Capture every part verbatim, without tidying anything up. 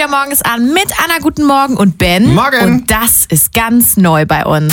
wieder morgens an mit Anna, guten Morgen und Ben. Morgen. Und das ist ganz neu bei uns.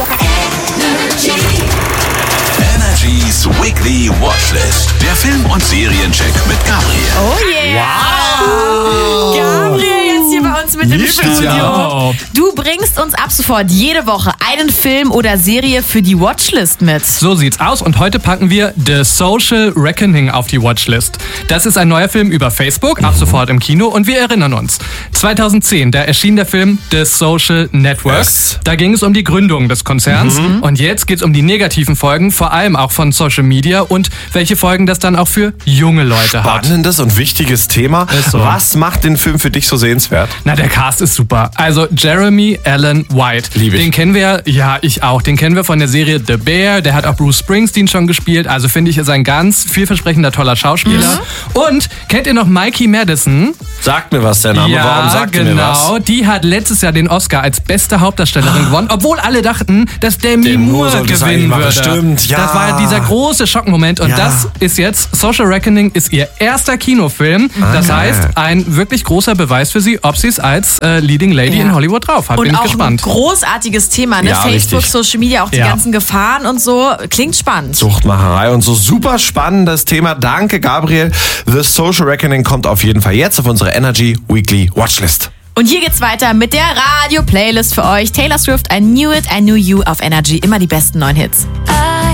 Energy's Weekly Watchlist. Der Film- und Seriencheck mit Gabriel. Oh yeah. Wow. Gabriel jetzt hier bei uns mit im Studio. Ja. Du bringst uns ab sofort jede Woche einen Film oder Serie für die Watchlist mit. So sieht's aus und heute packen wir The Social Reckoning auf die Watchlist. Das ist ein neuer Film über Facebook, ab sofort im Kino und wir erinnern uns. zweitausendzehn, da erschien der Film The Social Network. Yes. Da ging es um die Gründung des Konzerns mhm. und jetzt geht's um die negativen Folgen, vor allem auch von Social Media und welche Folgen das dann auch für junge Leute hat. Spannendes und wichtiges Thema. Ist so. Was macht den Film für dich so sehenswert? Na, der Cast ist super. Also Jeremy Allen White. Liebe ich. Den kennen wir, ja, ich auch. Den kennen wir von der Serie The Bear. Der hat auch Bruce Springsteen schon gespielt. Also finde ich, ist ein ganz vielversprechender, toller Schauspieler. Mhm. Und kennt ihr noch Mikey Madison? Sagt mir was, der Name. Ja, Warum sagt genau. ihr mir was? Die hat letztes Jahr den Oscar als beste Hauptdarstellerin gewonnen, obwohl alle dachten, dass Demi Demi Moore Moore sollte es gewinnen eigentlich machen. würde. Stimmt, ja. Das war dieser große Schockmoment und Ja. das ist jetzt, Social Reckoning ist ihr erster Kinofilm. Das geil. heißt, ein wirklich großer Beweis für sie, ob sie es als äh, Leading Lady Ja. in Hollywood drauf hat. Und Bin ich auch gespannt. ein großartiges Thema, ne? Ja, Facebook, richtig. Social Media, auch die Ja. ganzen Gefahren und so. Klingt spannend. Suchtmacherei und so super spannendes Thema. Danke, Gabriel. The Social Reckoning kommt auf jeden Fall jetzt auf unsere Energy Weekly Watchlist. Und hier geht's weiter mit der Radio-Playlist für euch. Taylor Swift, I Knew It, I Knew You auf Energy. Immer die besten neuen Hits. I